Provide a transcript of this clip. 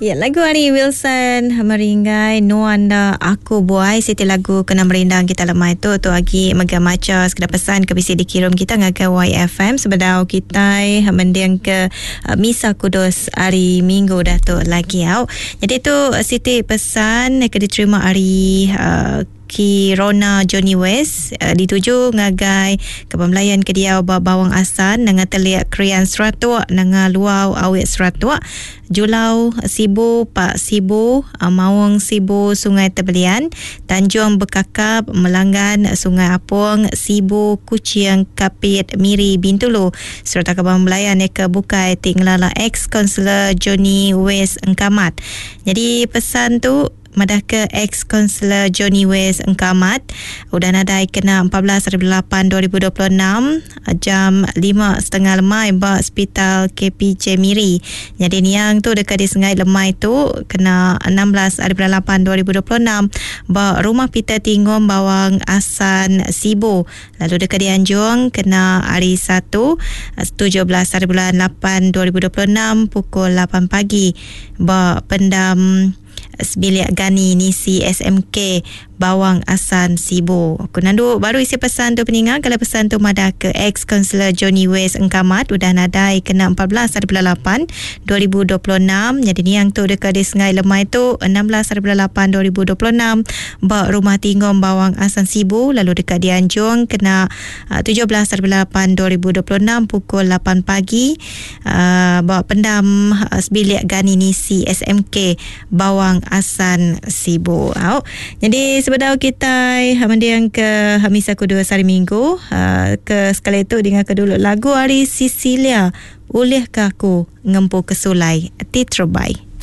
Ya, lagu Ari Wilson meringgai Nuanda Aku Buai Siti lagu kena merindang kita lemai tu lagi megamaca sekedar pesan ke bisi dikirim kita ngagai YFM sebedau kita mendiang ke Misa Kudus hari Minggu dah tu lagi au. Jadi tu Siti pesan ke diterima hari Kirona Johnny West dituju ngagai kepemelayan ke dia bawang asan dengan teliak krian seratua dengan luau awet seratua Julau Sibu Pak Sibu Mawang Sibu Sungai Tebelian Tanjung Bekakap Melanggan Sungai Apung Sibu Kuching Kapit Miri Bintulu serta kepemelayan ke Bukai Tinglala ex-Consular Johnny West Engkamat. Jadi pesan tu madah ke ex-Consular Johnny West Engkamat udah nadai kena 14/8/2026 jam 5.30 lemai ba Hospital KPJ Miri. Jadi niang tu dekat di Sengai Lemai tu kena 16/8/2026 ba Rumah Peter Tingom Bawang Asan Sibu. Lalu dekat di Anjung kena hari 1 17/8/2026 pukul 8 pagi ba Pendam Sebilik Gani Nisi SMK Bawang Asan Sibu. Aku nandu baru isi pesan tu peningat. Kalau pesan tu madah ke ex-Consular Johnny West Engkamat udah nadai kena 14/8/2026. Jadi ni yang tu dekat di Sengai Lemai tu 16/8/2026 ba Rumah Tingom Bawang Asan Sibu. Lalu dekat di Anjung kena 17/8/2026 pukul 8 pagi ba Pendam Sebilik Gani Nisi SMK Bawang Asan Sibu. Jadi sebedau kita mendiang ke Misa Kudus hari Minggu ke sekali itu dengan kedulu lagu Ari Sisilia Olehkah Aku Ngempu Kesulai Titrobai.